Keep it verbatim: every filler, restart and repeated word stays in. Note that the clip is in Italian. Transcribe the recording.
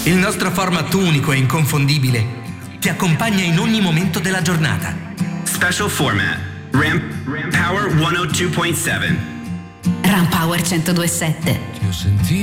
Il nostro format unico e inconfondibile ti accompagna in ogni momento della giornata. Special format. Ram, Ram Power centodue virgola sette. Ram Power centodue virgola sette. Ti ho sentito